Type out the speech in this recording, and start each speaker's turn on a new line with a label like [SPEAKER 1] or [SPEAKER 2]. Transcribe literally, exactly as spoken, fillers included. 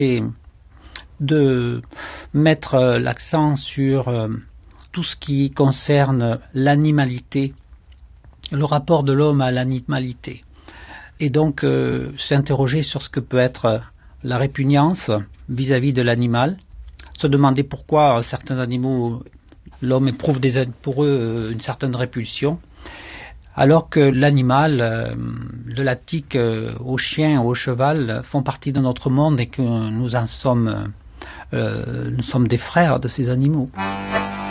[SPEAKER 1] et de mettre l'accent sur tout ce qui concerne l'animalité, le rapport de l'homme à l'animalité. Et donc euh, s'interroger sur ce que peut être la répugnance vis-à-vis de l'animal, se demander pourquoi certains animaux, l'homme éprouve des, pour eux une certaine répulsion, alors que l'animal, euh, de la tique euh, au chien, au cheval, font partie de notre monde et que nous en sommes, euh, nous sommes des frères de ces animaux.